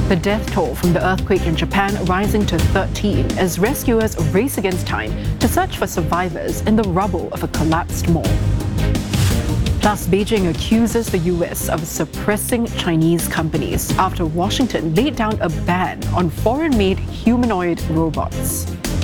The death toll from the earthquake in Japan rising to 13 as rescuers race against time to search for survivors in the rubble of a collapsed mall. Plus, Beijing accuses the US of suppressing Chinese companies after Washington laid down a ban on foreign-made humanoid robots.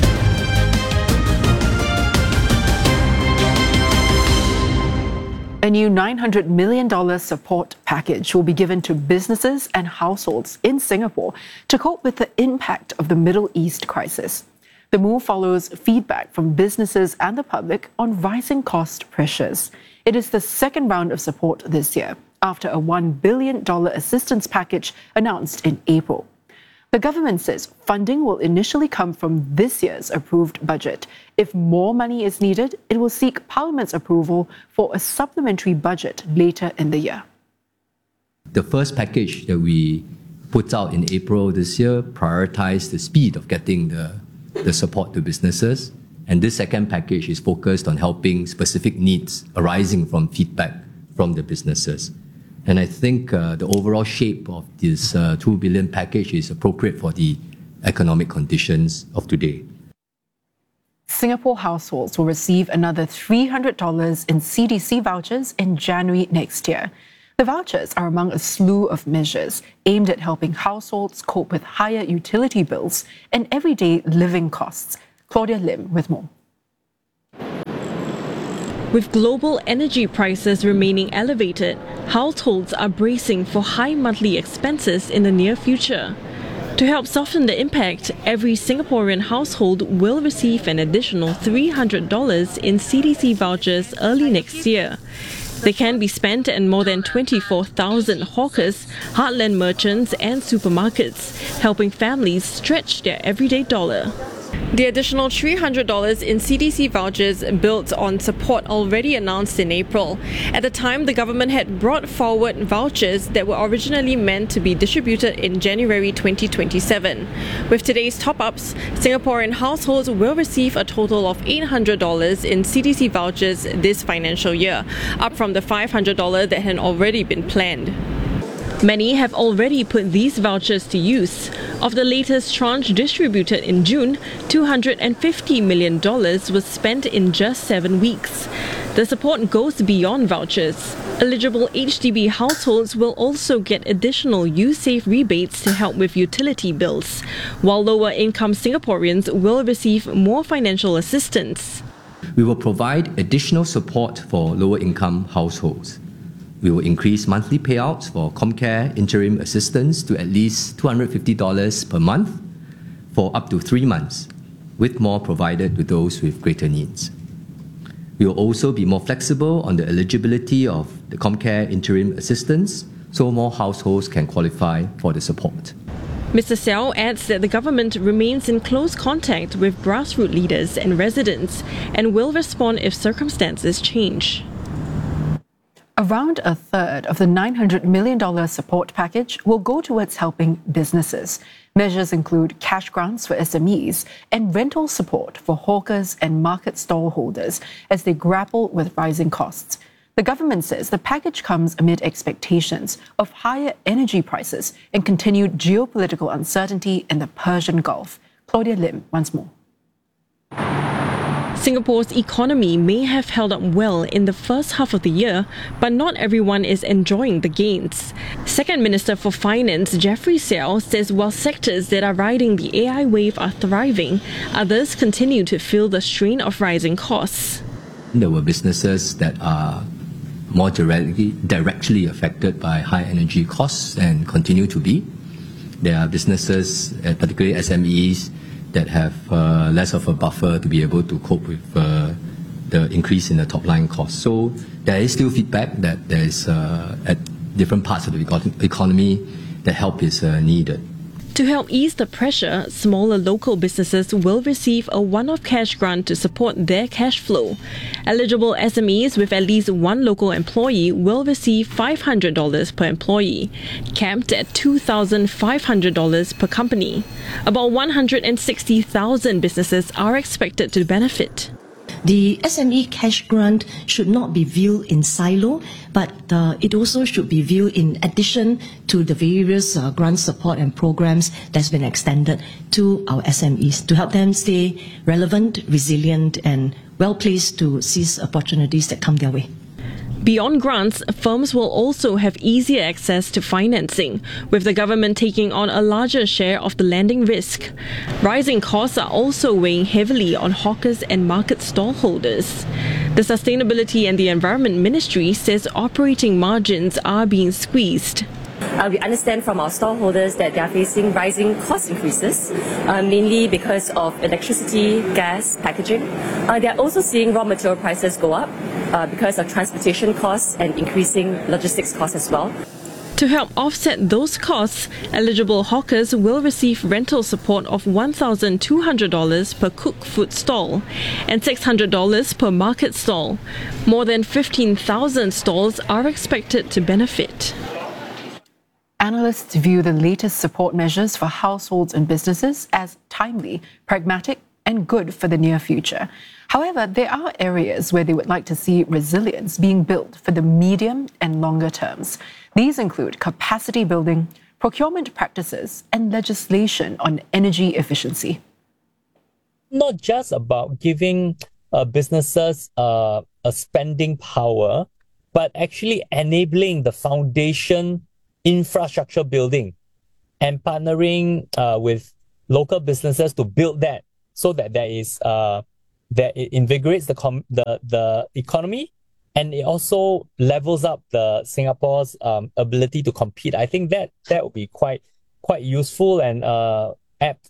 A new $900 million support package will be given to businesses and households in Singapore to cope with the impact of the Middle East crisis. The move follows feedback from businesses and the public on rising cost pressures. It is the second round of support this year, after a $1 billion assistance package announced in April. The government says funding will initially come from this year's approved budget. If more money is needed, it will seek Parliament's approval for a supplementary budget later in the year. The first package that we put out in April this year prioritized the speed of getting the support to businesses. And this second package is focused on helping specific needs arising from feedback from the businesses. And I think the overall shape of this $2 billion package is appropriate for the economic conditions of today. Singapore households will receive another $300 in CDC vouchers in January next year. The vouchers are among a slew of measures aimed at helping households cope with higher utility bills and everyday living costs. Claudia Lim with more. With global energy prices remaining elevated, households are bracing for high monthly expenses in the near future. To help soften the impact, every Singaporean household will receive an additional $300 in CDC vouchers early next year. They can be spent at more than 24,000 hawkers, heartland merchants and supermarkets, helping families stretch their everyday dollar. The additional $300 in CDC vouchers built on support already announced in April. At the time, the government had brought forward vouchers that were originally meant to be distributed in January 2027. With today's top-ups, Singaporean households will receive a total of $800 in CDC vouchers this financial year, up from the $500 that had already been planned. Many have already put these vouchers to use. Of the latest tranche distributed in June, $250 million was spent in just 7 weeks. The support goes beyond vouchers. Eligible HDB households will also get additional USAVE rebates to help with utility bills, while lower-income Singaporeans will receive more financial assistance. We will provide additional support for lower-income households. We will increase monthly payouts for ComCare interim assistance to at least $250 per month for up to 3 months, with more provided to those with greater needs. We will also be more flexible on the eligibility of the ComCare interim assistance so more households can qualify for the support. Mr. Seow adds that the government remains in close contact with grassroots leaders and residents and will respond if circumstances change. Around a third of the $900 million support package will go towards helping businesses. Measures include cash grants for SMEs and rental support for hawkers and market stall holders as they grapple with rising costs. The government says the package comes amid expectations of higher energy prices and continued geopolitical uncertainty in the Persian Gulf. Claudia Lim once more. Singapore's economy may have held up well in the first half of the year, but not everyone is enjoying the gains. Second Minister for Finance Jeffrey Seow says while sectors that are riding the AI wave are thriving, others continue to feel the strain of rising costs. There were businesses that are more directly affected by high energy costs and continue to be. There are businesses, particularly SMEs, that have less of a buffer to be able to cope with the increase in the top line costs. So there is still feedback that there is at different parts of the economy that help is needed. To help ease the pressure, smaller local businesses will receive a one-off cash grant to support their cash flow. Eligible SMEs with at least one local employee will receive $500 per employee, capped at $2,500 per company. About 160,000 businesses are expected to benefit. The SME cash grant should not be viewed in silo, but it also should be viewed in addition to the various grant support and programs that's been extended to our SMEs to help them stay relevant, resilient, and well-placed to seize opportunities that come their way. Beyond grants, firms will also have easier access to financing, with the government taking on a larger share of the lending risk. Rising costs are also weighing heavily on hawkers and market stallholders. The Sustainability and the Environment Ministry says operating margins are being squeezed. We understand from our stallholders that they are facing rising cost increases, mainly because of electricity, gas, packaging. They are also seeing raw material prices go up because of transportation costs and increasing logistics costs as well. To help offset those costs, eligible hawkers will receive rental support of $1,200 per cooked food stall and $600 per market stall. More than 15,000 stalls are expected to benefit. Analysts view the latest support measures for households and businesses as timely, pragmatic, and good for the near future. However, there are areas where they would like to see resilience being built for the medium and longer terms. These include capacity building, procurement practices, and legislation on energy efficiency. Not just about giving businesses a spending power, but actually enabling the foundation infrastructure building and partnering with local businesses to build that so that that it invigorates the economy, and it also levels up the Singapore's ability to compete. I think that would be quite useful and apt.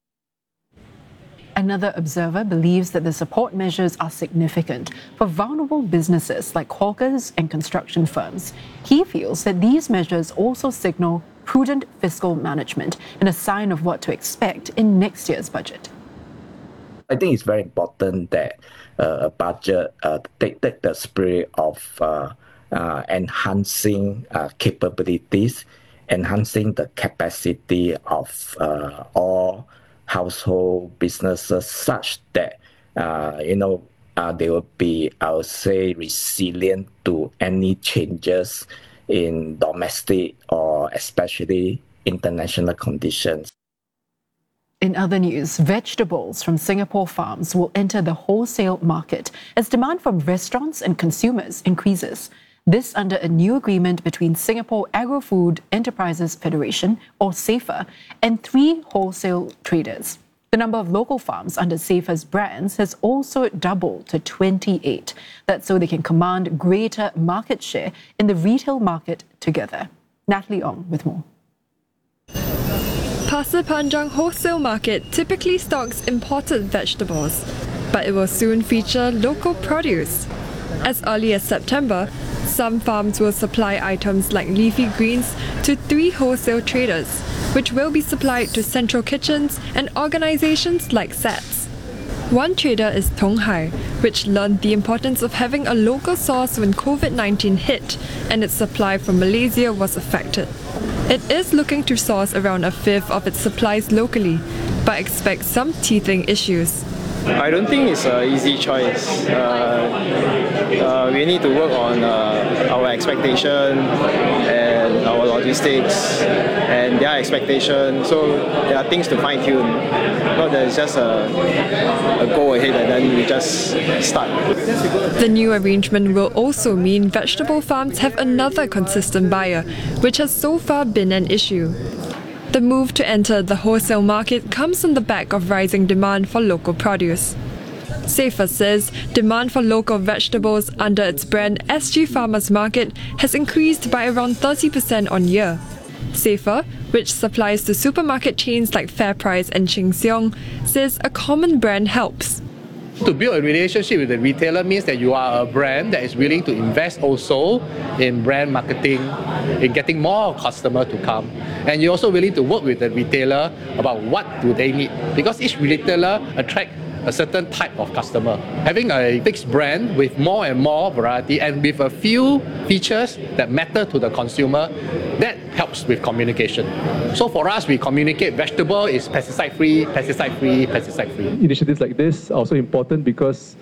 Another observer believes that the support measures are significant for vulnerable businesses like hawkers and construction firms. He feels that these measures also signal prudent fiscal management and a sign of what to expect in next year's budget. I think it's very important that a budget take the spirit of enhancing capabilities, enhancing the capacity of all household businesses such that they will be, I would say, resilient to any changes in domestic or especially international conditions. In other news, vegetables from Singapore farms will enter the wholesale market as demand from restaurants and consumers increases. This under a new agreement between Singapore Agro-Food Enterprises Federation, or SAFER, and 3 wholesale traders. The number of local farms under SAFER's brands has also doubled to 28. That's so they can command greater market share in the retail market together. Natalie Ong with more. Pasir Panjang Wholesale Market typically stocks imported vegetables, but it will soon feature local produce. As early as September, some farms will supply items like leafy greens to 3 wholesale traders, which will be supplied to central kitchens and organizations like SATS. One trader is Tong Hai, which learned the importance of having a local source when COVID-19 hit and its supply from Malaysia was affected. It is looking to source around 1/5 of its supplies locally, but expects some teething issues. I don't think it's an easy choice. We need to work on our expectation and our logistics and their expectation. So there are things to fine tune. Not that it's just a go ahead and then we just start. The new arrangement will also mean vegetable farms have another consistent buyer, which has so far been an issue. The move to enter the wholesale market comes on the back of rising demand for local produce. SAFER says demand for local vegetables under its brand SG Farmers Market has increased by around 30% on year. SAFER, which supplies to supermarket chains like FairPrice and Sheng Siong, says a common brand helps. To build a relationship with the retailer means that you are a brand that is willing to invest also in brand marketing, in getting more customers to come. And you're also willing to work with the retailer about what do they need. Because each retailer attracts a certain type of customer. Having a fixed brand with more and more variety and with a few features that matter to the consumer, that helps with communication. So for us, we communicate vegetable is pesticide-free, pesticide-free, pesticide-free. Initiatives like this are also important because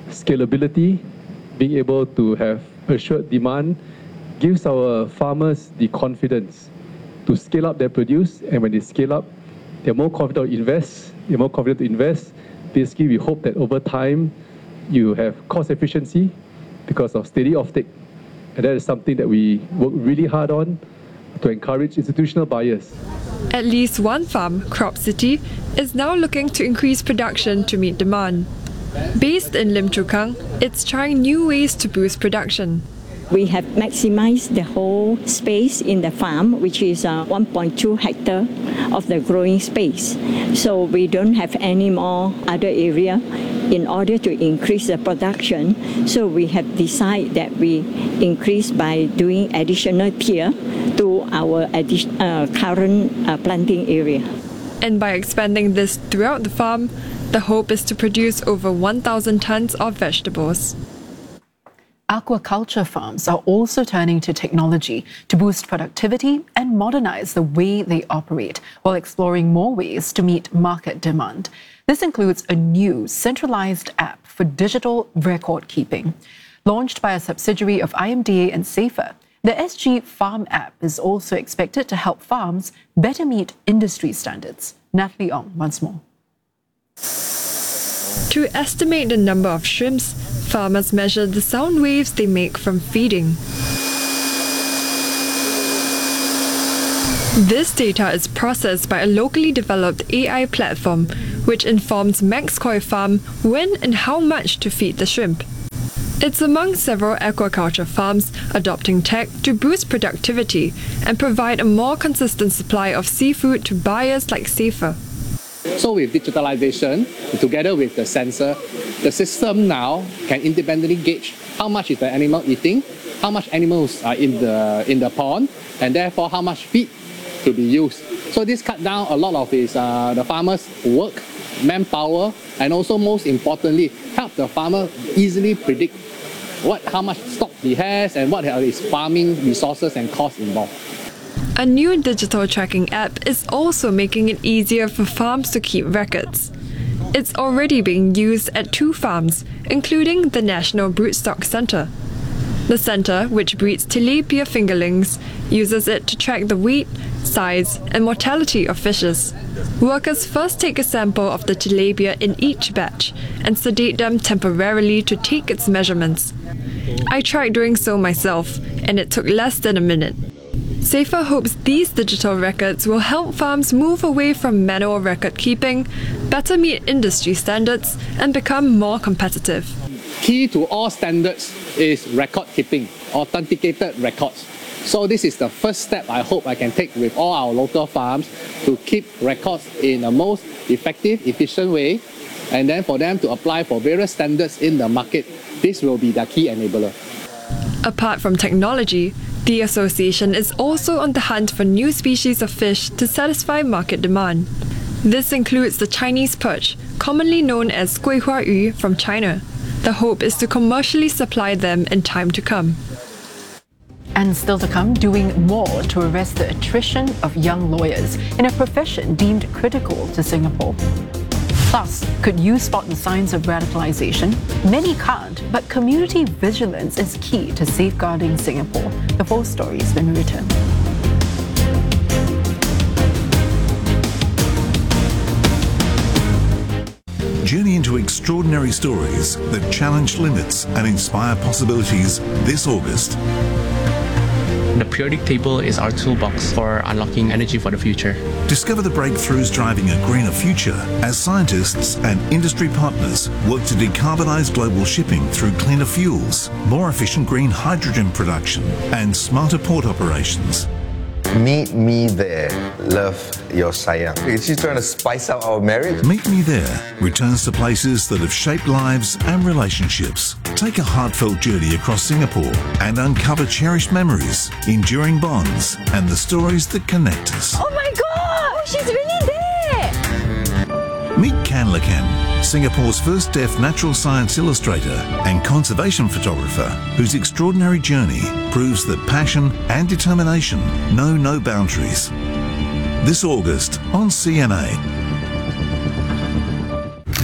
scalability, being able to have assured demand, gives our farmers the confidence to scale up their produce, and when they scale up, they're more confident to invest. Basically, we hope that over time, you have cost efficiency because of steady offtake. And that is something that we work really hard on to encourage institutional buyers. At least one farm, Crop City, is now looking to increase production to meet demand. Based in Lim Chu Kang, it's trying new ways to boost production. We have maximized the whole space in the farm, which is 1.2 hectare of the growing space. So we don't have any more other area in order to increase the production. So we have decided that we increase by doing additional tier to our current planting area. And by expanding this throughout the farm, the hope is to produce over 1,000 tons of vegetables. Aquaculture farms are also turning to technology to boost productivity and modernize the way they operate while exploring more ways to meet market demand. This includes a new centralized app for digital record keeping. Launched by a subsidiary of IMDA and Safer, the SG Farm app is also expected to help farms better meet industry standards. Natalie Ong once more. To estimate the number of shrimps, farmers measure the sound waves they make from feeding. This data is processed by a locally developed AI platform, which informs Max Koi Farm when and how much to feed the shrimp. It's among several aquaculture farms adopting tech to boost productivity and provide a more consistent supply of seafood to buyers like Safer. So with digitalization, together with the sensor, the system now can independently gauge how much is the animal eating, how much animals are in the pond, and therefore how much feed to be used. So this cut down a lot of the farmers' work, manpower, and also most importantly, help the farmer easily predict how much stock he has and what are his farming resources and costs involved. A new digital tracking app is also making it easier for farms to keep records. It's already being used at 2 farms, including the National Broodstock Centre. The centre, which breeds tilapia fingerlings, uses it to track the weight, size, and mortality of fishes. Workers first take a sample of the tilapia in each batch and sedate them temporarily to take its measurements. I tried doing so myself, and it took less than a minute. Safer hopes these digital records will help farms move away from manual record keeping, better meet industry standards, and become more competitive. Key to all standards is record keeping, authenticated records. So this is the first step I hope I can take with all our local farms to keep records in the most effective, efficient way, and then for them to apply for various standards in the market. This will be the key enabler. Apart from technology, the association is also on the hunt for new species of fish to satisfy market demand. This includes the Chinese perch, commonly known as Guihua Yu from China. The hope is to commercially supply them in time to come. And still to come, doing more to arrest the attrition of young lawyers in a profession deemed critical to Singapore. Plus, could you spot the signs of radicalization? Many can't, but community vigilance is key to safeguarding Singapore. The full story is when we return. Journey into extraordinary stories that challenge limits and inspire possibilities this August. The periodic table is our toolbox for unlocking energy for the future. Discover the breakthroughs driving a greener future as scientists and industry partners work to decarbonize global shipping through cleaner fuels, more efficient green hydrogen production, and smarter port operations. Meet me there. Love, your sayang. Is she trying to spice up our marriage? Meet Me There returns to places that have shaped lives and relationships. Take a heartfelt journey across Singapore and uncover cherished memories, enduring bonds, and the stories that connect us. Oh my God! She's really there! Meet Kan Lakan, Singapore's first deaf natural science illustrator and conservation photographer, whose extraordinary journey proves that passion and determination know no boundaries. This August on CNA.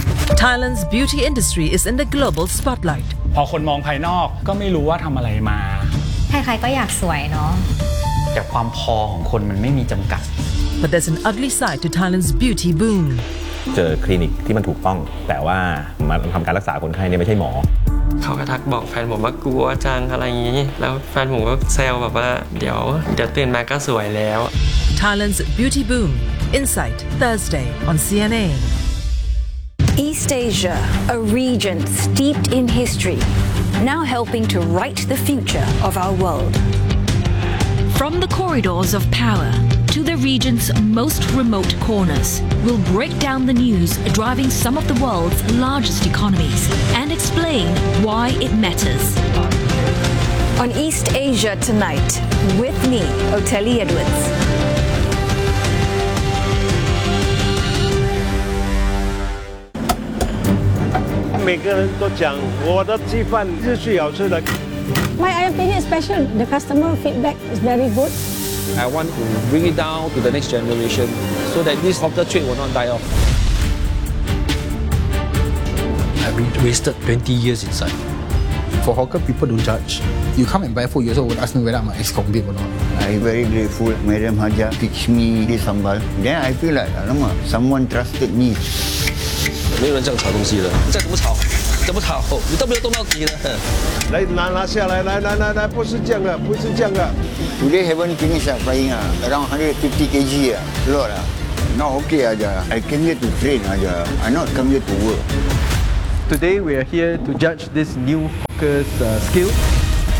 Thailand's beauty industry is in the global spotlight. พอคนมองภายนอกก็ไม่รู้ว่าทำอะไรมาใครๆก็อยากสวยเนาะแต่ความพอของคนมันไม่มีจำกัด But there's an ugly side to Thailand's beauty boom. เจอคลินิกที่มันถูกต้องแต่ว่ามาทำการรักษาคนไข้เนี่ยไม่ใช่หมอเขาก็ทักบอกแฟนผมว่ากลัวจังอะไรอย่างนี้แล้วแฟนผมก็แซวแบบว่าเดี๋ยวตื่นมาก็สวยแล้ว Thailand's beauty boom. Insight Thursday on CNA. East Asia, a region steeped in history, now helping to write the future of our world. From the corridors of power to the region's most remote corners, we'll break down the news driving some of the world's largest economies and explain why it matters. On East Asia Tonight, with me, Oteli Edwards. 每个人都讲我的鸡饭是最好吃的。 My opinion is special. The customer feedback is very good. I want to bring it down to the next generation so that this hawker trade will not die off. I've wasted 20 years inside. For hawker, people don't judge. You come and buy food, you also would ask me whether I'm an ex-convict or not. I'm very grateful. Madam Haja teach me this sambal. Then I feel like, alamak, someone trusted me. 没有人这样炒东西的，再怎么炒，你都没有动到底的。 来拿下来，来，不是这样的，不是这样的。 Today haven't finished frying around 150 kg lot Now okay aja. I came here to train aja. I not come here to work. Today we are here to judge this new hawker's skill.